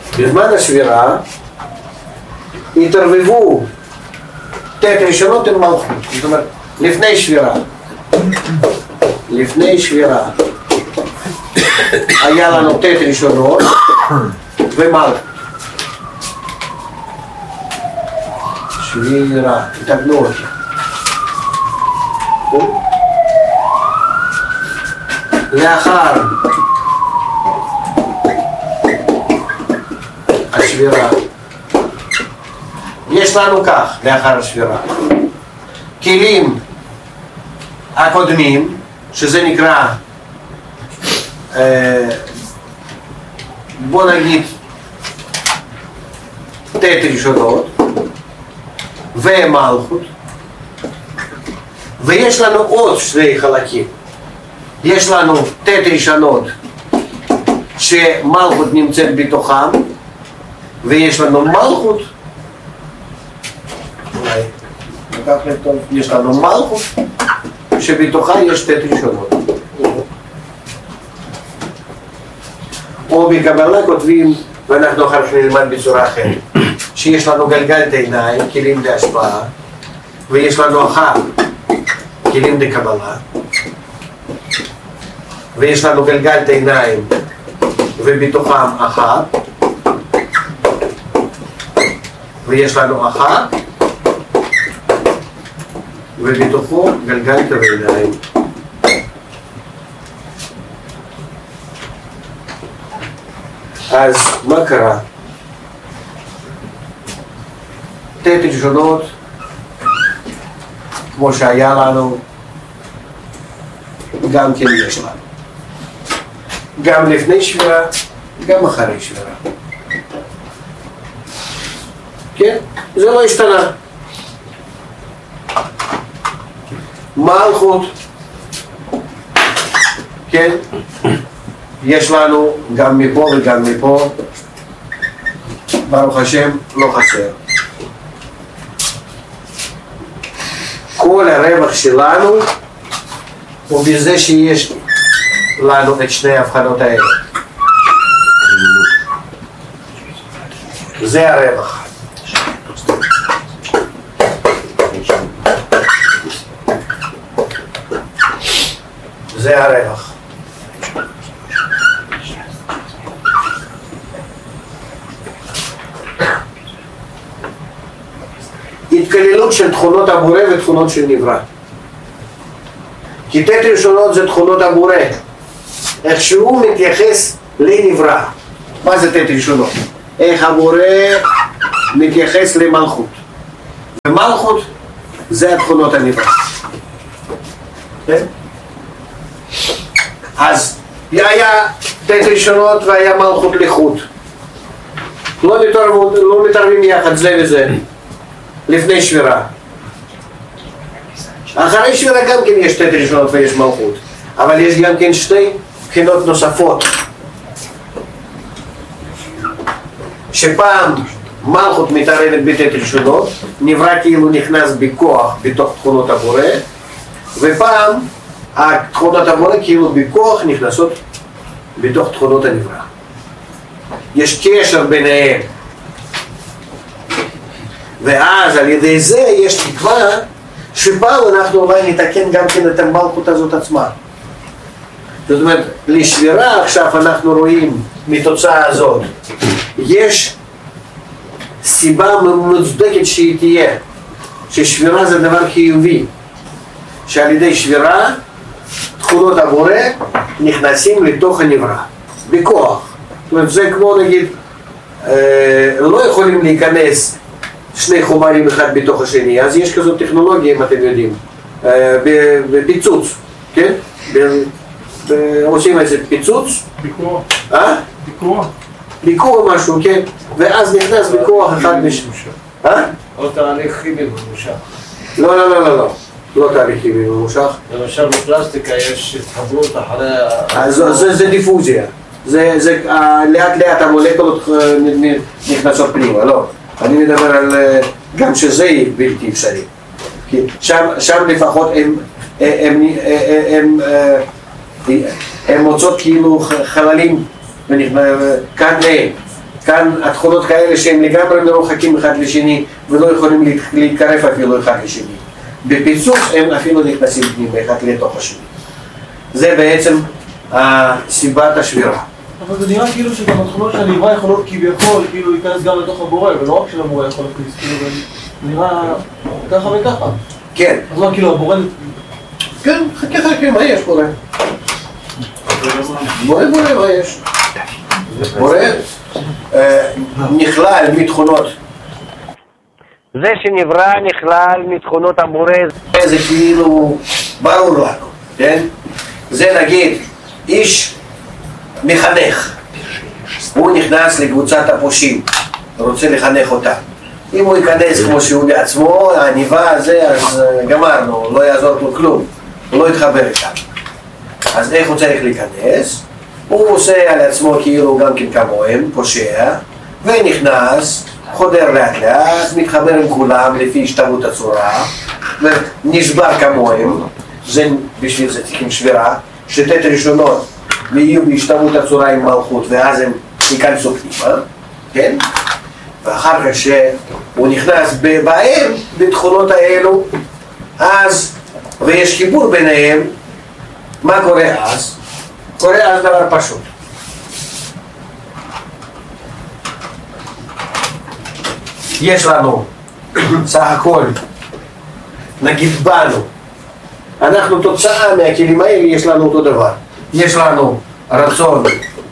בזמן השבירה התערבבו תת ראשונות עם מלכות, זאת אומרת לפני שבירה היה לנו תת ראשונות ומלכות. שבירה, תתקנו אותי. לאחר השבירה יש לנו כך, לאחר השבירה כלים הקודמים שזה נקרא בוא נגיד תת ראשונות ומלכות, ויש לנו עוד שני חלקים. יש לנו תת ראשונות שמלכות נמצאת בתוכם, ויש לנו מלכות, יש לנו מלכות שבתוכה יש תת ראשונות. או בקבלה כותבים, ואנחנו אחר כך נלמד בצורה אחרת, שיש לנו גלגל עיניים, כלים להשפעה, ויש לנו אחר כלים לקבלה, ויש לנו גלגל עיניים ובתוכם אחר, ויש לנו אחר ובתוכו גלגל עיניים. אז מה קרה? תת ראשונות כמו שהיה לנו גם כן יש לנו, גם לפני שבירה גם אחרי שבירה, כן? זה לא השתנה. מלכות, כן? יש לנו גם מפה וגם מפה, ברוך השם לא חסר. כל הרווח שלנו הוא בזה שיש לנו את שני ההבחנות האלה. זה הרווח. זה הרווח. התכללות של תכונות הבורא ותכונות של נברא. כי תת ראשונות זה תכונות הבורא, איך שהוא מתייחס לנברא. מה זה תת ראשונות? איך הבורא מתייחס למלכות, ומלכות זה התכונות הנברא. אז היה תת ראשונות והיה מלכות לחוד, לא מתערבים יחד זה וזה לפני שבירה. אחרי שבירה גם כן יש תת ראשונות ויש מלכות, אבל יש גם כן שתי בחינות נוספות, שפעם מלכות מתערבת בתת ראשונות, נברא כאילו נכנס בכוח בתוך תכונות הבורא, ופעם תכונות הבורא כאילו בכוח נכנסות בתוך תכונות הנברא. יש קשר ביניהם, ואז על ידי זה יש תקווה שפעם אנחנו אולי נתקן גם כן את המלכות הזאת עצמה. זאת אומרת, לשבירה עכשיו אנחנו רואים מתוצאה הזאת, יש סיבה מוצדקת שהיא תהיה, ששבירה זה דבר חיובי, שעל ידי שבירה תכונות הבורא נכנסים לתוך הנברא בכוח. זאת אומרת, זה כמו נגיד לא יכולים להיכנס שני חומרים אחד בתוך השני, אז יש כזאת טכנולוגיה, אם אתם יודעים, בפיצוץ, כן? עושים איזה פיצוץ, ביקור, ביקור משהו, כן? ואז נכנס בכוח אחד משמושה. או תהליך כימי ממושך. לא תהליך כימי ממושך. למשל בפלסטיקה יש התחברות אחרי... אז זה דיפוזיה. זה לאט לאט המולקולות נכנסות פנימה, לא. אני מדבר על גם שזה בלתי אפשרי. שם לפחות הם מוצאות כאילו חללים כאן מהם, כאן התכונות כאלה שהם לגמרי מרוחקים אחד לשני ולא יכולים להתקרב אפילו אחד לשני. בפיצוץ הם אפילו נכנסים פנימה אחד לתוך השני. זה בעצם סיבת השבירה. אבל זה נראה כאילו שגם התכונות של הנברא יכולות כביכול כאילו להיכנס גם לתוך הבורא, ולא רק של המורה יכול להכניס, כאילו זה נראה ככה וככה. כן. אז מה כאילו הבורא... כן, חכה, מה יש בורא? בורא, מה יש? בורא נכלל מתכונות. זה שנברא נכלל מתכונות הבורא, זה כאילו ברור לנו, כן? זה נגיד איש מחנך, הוא נכנס לקבוצת הפושעים, רוצה לחנך אותה. אם הוא ייכנס כמו שהוא בעצמו, העניבה הזה, אז גמרנו, לא יעזור לו כלום, הוא לא יתחבר איתם. אז איך הוא צריך להיכנס? הוא עושה על עצמו כאילו גם כן כמוהם, פושע, ונכנס, חודר לאט לאט, מתחבר עם כולם לפי השתוות הצורה, ונשבר כמוהם, זה בשביל זה צריכים שבירה, שתת ראשונות ויהיו בהשתוות הצורה עם מלכות, ואז הם ייכנסו פנימה, כן? ואחר כך שהוא נכנס בהם, בתכונות האלו, אז, ויש חיבור ביניהם, מה קורה אז? קורה אז דבר פשוט. יש לנו סך הכל, נגיד בנו, אנחנו תוצאה מהכלים האלה, יש לנו אותו דבר. יש לנו רצון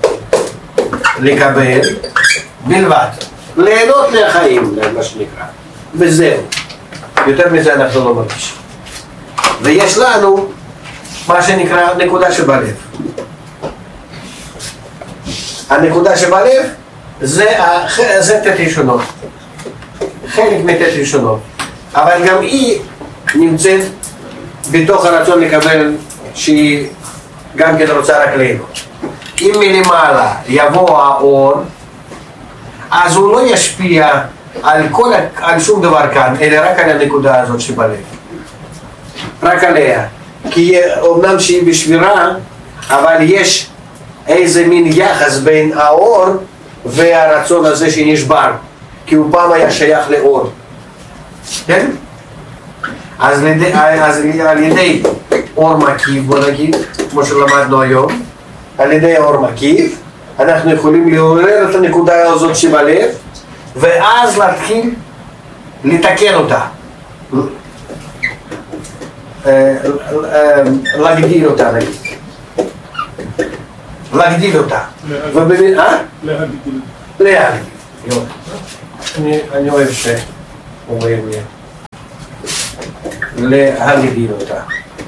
לקבל בלבד, ליהנות מהחיים, מה שנקרא, וזהו. יותר מזה אנחנו לא מרגישים. ויש לנו מה שנקרא נקודה שבלב. הנקודה שבלב זה תת ראשונות, חלק מתת ראשונות, אבל גם היא נמצאת בתוך הרצון לקבל שהיא גם כן רוצה רק ליהנות. אם מלמעלה יבוא האור, אז הוא לא ישפיע על שום דבר כאן, אלא רק על הנקודה הזאת שבלב. רק עליה. כי אומנם שהיא בשבירה, אבל יש איזה מין יחס בין האור והרצון הזה שנשבר, כי הוא פעם היה שייך לאור. כן? אז על ידי אור מקיף, בוא נגיד, כמו שלמדנו היום, על ידי אור מקיף, אנחנו יכולים לעורר את הנקודה הזאת שבלב, ואז להתחיל לתקן אותה. להגדיל אותה, נגיד. להגדיל אותה. להגדיל. אני אוהב שאומרים לי. להגדיל אותה.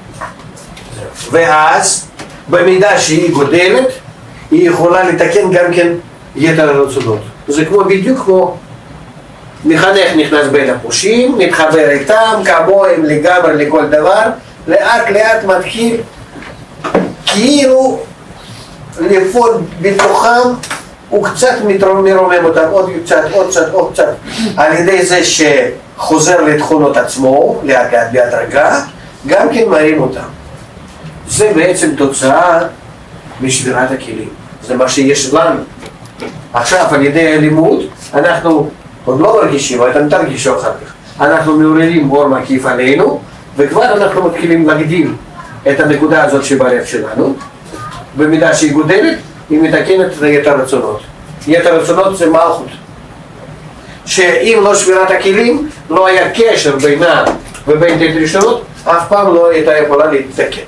ואז, במידה שהיא גודלת, היא יכולה לתקן גם כן יתר הרצונות. זה כמו בדיוק כמו מחנך נכנס בין הפושעים, מתחבר איתם, כמוהם לגמרי לכל דבר, לאט לאט מתחיל כאילו לפעול בתוכם, הוא קצת מרומם אותם, עוד קצת, על ידי זה שחוזר לתכונות עצמו, לאט לאט בהדרגה, גם כן מרים אותם. זה בעצם תוצאה משבירת הכלים, זה מה שיש לנו. עכשיו על ידי הלימוד אנחנו עוד לא מרגישים, אבל אתם תרגישו אחר כך. אנחנו מעוררים אור מקיף עלינו, וכבר אנחנו מתחילים להגדיל את הנקודה הזאת שבלב שלנו. במידה שהיא גודלת, היא מתקנת את יתר הרצונות. יתר הרצונות זה מלכות. שאם לא שבירת הכלים, לא היה קשר בינה ובין תת ראשונות, אף פעם לא הייתה יכולה להתקן.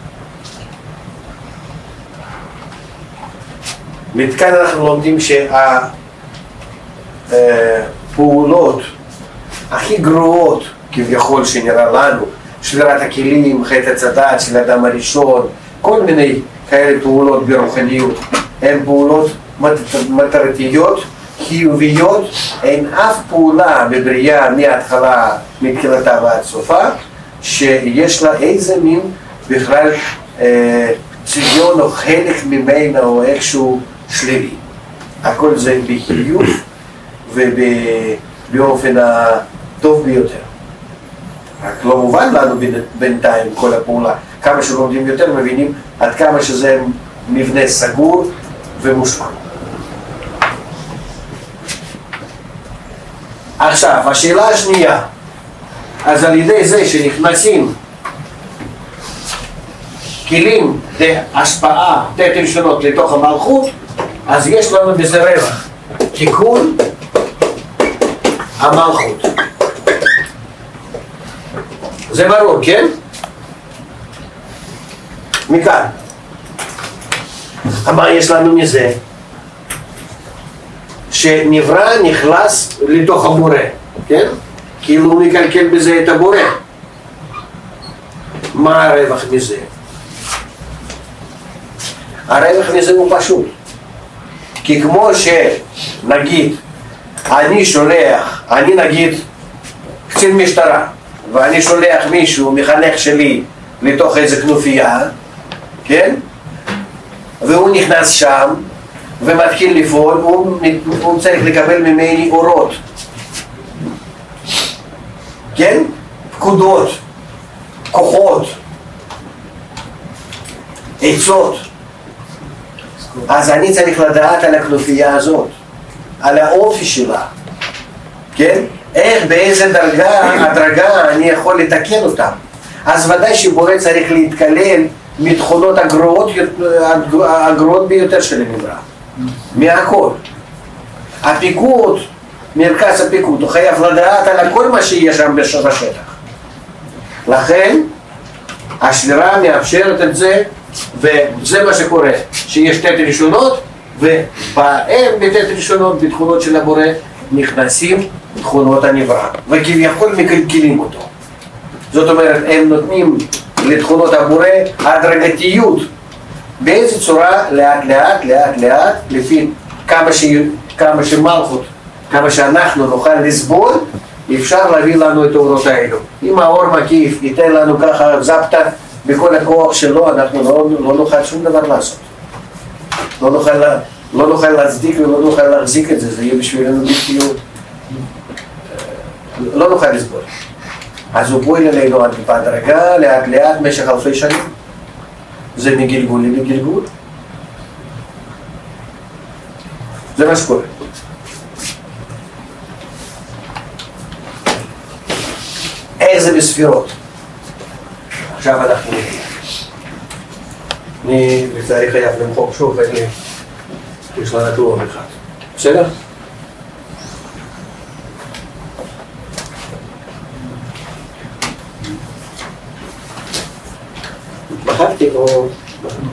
מכאן אנחנו לומדים שהפעולות הכי גרועות כביכול שנראה לנו, שבירת הכלים, חטא הצדת של האדם הראשון, כל מיני כאלה פעולות ברוחניות, הן פעולות מטרתיות, חיוביות, אין אף פעולה בבריאה מההתחלה, מתחילתה ועד סופה, שיש לה איזה מין בכלל צביון או חלק ממנה או איכשהו שלילי. הכל זה בחיוב ובאופן הטוב ביותר. רק לא מובן לנו בינתיים כל הפעולה. כמה שלומדים יותר מבינים עד כמה שזה מבנה סגור ומושלם. עכשיו, השאלה השנייה, אז על ידי זה שנכנסים כלים להשפעה תת ראשונות לתוך המלכות, אז יש לנו בזה רווח, תיקון המלכות. זה ברור, כן? מכאן. מה יש לנו מזה? שנברא נכנס לתוך הבורא, כן? כאילו הוא מקלקל בזה את הבורא. מה הרווח מזה? הרווח מזה הוא פשוט. כי כמו שנגיד, אני נגיד קצין משטרה, ואני שולח מישהו, מחנך שלי, לתוך איזה כנופיה, כן? והוא נכנס שם ומתחיל לפעול, הוא צריך לקבל ממני אורות, כן? פקודות, כוחות, עצות. אז אני צריך לדעת על הכנופיה הזאת, על האופי שלה, כן? איך, באיזה הדרגה אני יכול לתקן אותם. אז ודאי שבורא צריך להתקלל מתכונות הגרועות ביותר של הנברא, מהכל. הפיקוד, מרכז הפיקוד, הוא חייב לדעת על כל מה שיש שם בשטח. לכן השבירה מאפשרת את זה, וזה מה שקורה, שיש תת ראשונות, ובהם בתת ראשונות, בתכונות של הבורא, נכנסים תכונות הנברא, וכביכול מקלקלים אותו. זאת אומרת, הם נותנים לתכונות הבורא הדרגתיות. באיזה צורה? לאט לאט, לפי כמה שמלכות, כמה שאנחנו נוכל לסבול, אפשר להביא לנו את האורות האלו. אם האור מקיף ייתן לנו ככה זפתה בכל הכוח שלו, אנחנו לא נוכל שום דבר לעשות. לא נוכל להצדיק ולא נוכל להחזיק את זה, זה יהיה בשבילנו בלתיות. לא נוכל לסבול. אז הוא פועל אלינו עד בהדרגה, לאט לאט, במשך אלפי שנים. זה מגלגול לגלגול. זה מה שקורה. איך זה בספירות? עכשיו אנחנו נראה. אני לצערי חייב למחוק שוב, יש לה כלום אחד. בסדר? מחקתי או...